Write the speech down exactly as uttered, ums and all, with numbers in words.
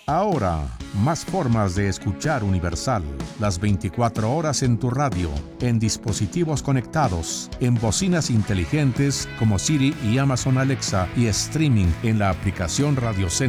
Ahora, más formas de escuchar Universal. Las veinticuatro horas en tu radio, en dispositivos conectados, en bocinas inteligentes como Siri y Amazon Alexa y streaming en la aplicación Radio Centro.